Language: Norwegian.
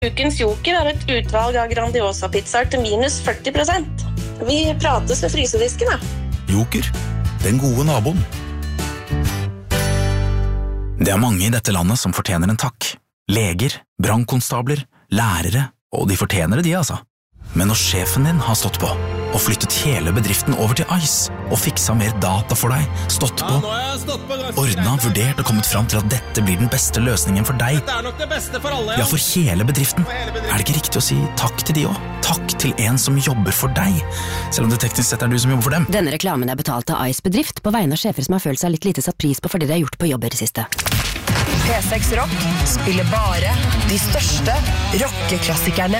Ukens Joker et utvalg av Grandiosa-pizzaer til minus 40%. Vi prates ved frysedisken, da. Joker, den gode naboen. Det mange i dette landet som fortjener en takk. Leger, brandkonstabler, lærere, og de fortjener det de, altså. Men når sjefen din har stått på, og flyttet hele bedriften over til Ice, og fiksa mer data for deg, stått på, ordnet, vurdert og kommet fram til at dette blir den beste løsningen for deg, Dette nok det beste for alle, ja, for hele bedriften, er det ikke riktig å si takk til de også? Takk til en som jobber for deg, selv om det teknisk sett er du som jobber for dem. Denne reklamen betalt av Ice bedrift på vegne av sjefer som har følt seg litt lite satt pris på for det de har gjort på jobber i siste. P6 Rock spiller bare de største rockeklassikerne.